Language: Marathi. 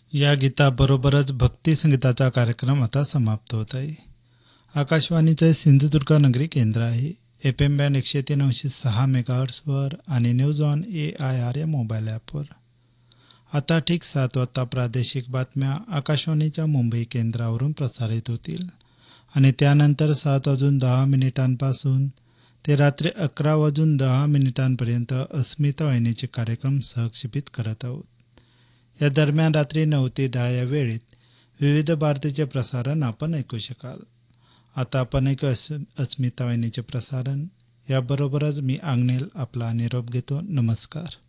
या गीताबरोबरच भक्ती संगीताचा कार्यक्रम आता समाप्त होत आहे. आकाशवाणीचे सिंधुदुर्ग नगरी केंद्र आहे. एफ एम बँड 103.6 मेगाहर्ट्सवर आणि न्यूज ऑन AIR या मोबाईल ॲपवर. आता ठीक 7 वाजता प्रादेशिक बातम्या आकाशवाणीच्या मुंबई केंद्रावरून प्रसारित होतील आणि त्यानंतर 7:10 ते रात्री 11:10 अस्मिता वाहिनीचे कार्यक्रम सहक्षेपित करत आहोत. या दरम्यान रात्री 9 ते 10 या वेळेत विविध भारतीचे प्रसारण आपण ऐकू शकाल. आता आपण ऐकू अस्मिता वाहिनीचे प्रसारण. याबरोबरच मी आग्नेल आपला निरोप घेतो. नमस्कार.